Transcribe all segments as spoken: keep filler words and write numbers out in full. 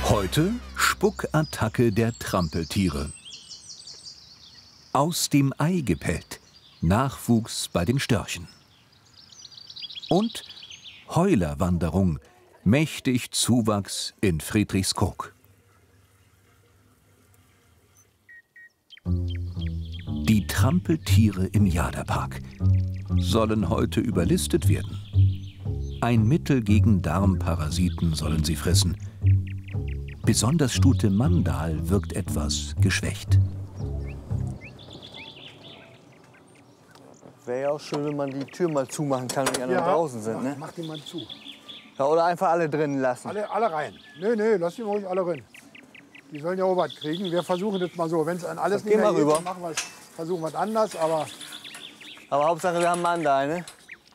Heute Spuckattacke der Trampeltiere. Aus dem Ei gepellt, Nachwuchs bei den Störchen. Und Heulerwanderung, mächtig Zuwachs in Friedrichskoog. Die Trampeltiere im Jadapark sollen heute überlistet werden. Ein Mittel gegen Darmparasiten sollen sie fressen. Besonders Stute Mandal wirkt etwas geschwächt. Wäre ja auch schön, wenn man die Tür mal zumachen kann, wenn die anderen Ja, draußen sind. Ne? Mach die mal zu. Ja, oder einfach alle drinnen lassen. Alle, alle rein. Nee, nee, lass die ruhig alle rein. Die sollen ja auch was kriegen. Wir versuchen das mal so. Wenn es an alles Geh nicht mehr mal geht, rüber. dann machen wir es, versuchen wir es anders. Aber Aber Hauptsache, wir haben Mandal, ne?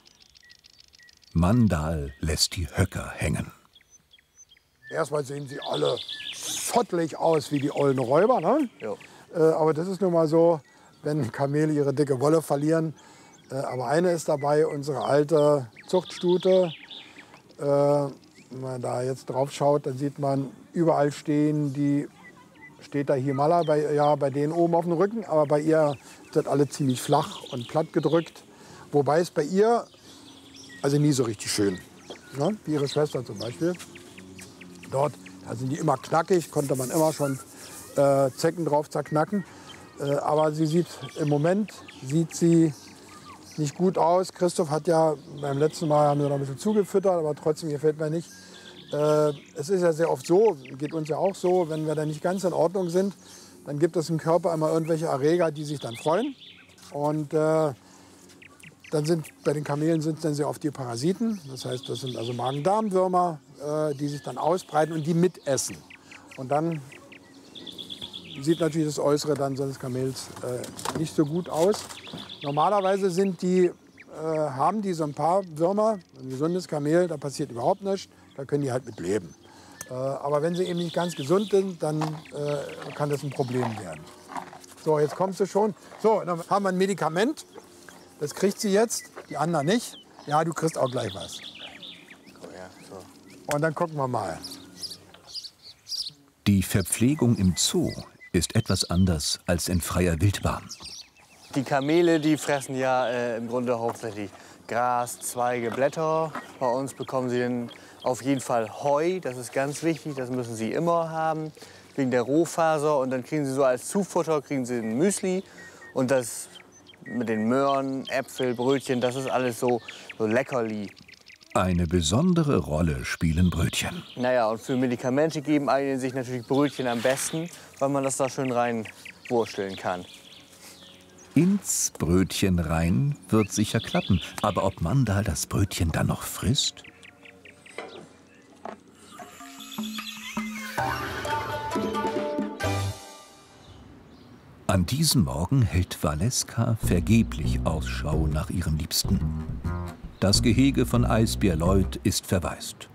Mandal lässt die Höcker hängen. erstmal sehen sie alle zottelig aus wie die ollen Räuber. Ne? Jo. Äh, aber das ist nun mal so, wenn Kamele ihre dicke Wolle verlieren. Äh, aber eine ist dabei, unsere alte Zuchtstute. Äh, wenn man da jetzt drauf schaut, dann sieht man überall stehen, die steht da Himalaya, bei, ja, bei denen oben auf dem Rücken. Aber bei ihr sind alle ziemlich flach und platt gedrückt. Wobei es bei ihr also nie so richtig schön, ne? Wie ihre Schwester zum Beispiel. Dort da sind die immer knackig, konnte man immer schon äh, Zecken drauf zerknacken. Äh, aber sie sieht im Moment sieht sie nicht gut aus. Christoph hat ja beim letzten Mal haben wir noch ein bisschen zugefüttert, aber trotzdem gefällt mir nicht. Äh, es ist ja sehr oft so, geht uns ja auch so, wenn wir da nicht ganz in Ordnung sind, dann gibt es im Körper immer irgendwelche Erreger, die sich dann freuen. Und äh, dann sind bei den Kamelen sind dann sehr oft die Parasiten. Das heißt, das sind also Magen-Darm-Würmer, äh, die sich dann ausbreiten und die mitessen. Und dann sieht natürlich das Äußere dann so des Kamels äh, nicht so gut aus. Normalerweise sind die, äh, haben die so ein paar Würmer, ein gesundes Kamel, da passiert überhaupt nichts, da können die halt mit leben. Äh, aber wenn sie eben nicht ganz gesund sind, dann äh, kann das ein Problem werden. So, jetzt kommst du schon. So, dann haben wir ein Medikament. Das kriegt sie jetzt, die anderen nicht. Ja, du kriegst auch gleich was. Ja, so. Und dann gucken wir mal. Die Verpflegung im Zoo ist etwas anders als in freier Wildbahn. Die Kamele, die fressen ja äh, im Grunde hauptsächlich Gras, Zweige, Blätter. Bei uns bekommen sie dann auf jeden Fall Heu. Das ist ganz wichtig, das müssen sie immer haben, wegen der Rohfaser. Und dann kriegen sie so als Zufutter kriegen sie ein Müsli. Und das mit den Möhren, Äpfel, Brötchen, das ist alles so, so Leckerli. Eine besondere Rolle spielen Brötchen. Naja, und für Medikamente geben eignen sich natürlich Brötchen am besten, weil man das da schön reinwursteln kann. Ins Brötchen rein wird sicher klappen. Aber ob Mandal das Brötchen dann noch frisst? An diesem Morgen hält Valeska vergeblich Ausschau nach ihrem Liebsten. Das Gehege von Eisbär Lloyd ist verwaist.